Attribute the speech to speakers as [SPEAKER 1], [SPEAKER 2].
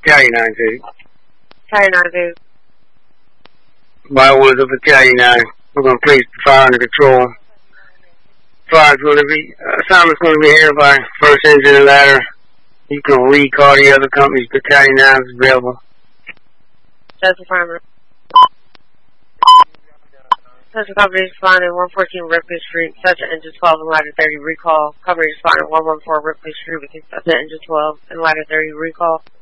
[SPEAKER 1] Battalion 92.
[SPEAKER 2] Battalion 92.
[SPEAKER 1] By orders of Battalion 9, we're going to place the fire under control. Fire's going to be, assignment's going to be handled by first engine and ladder. You can recall the other companies. Battalion 9 is available.
[SPEAKER 2] That's affirmative. Central Company responding 114 Ripley Street, subject engine 12 and ladder 30 recall. Company responding 114 Ripley Street, with subject engine 12 and ladder 30 recall.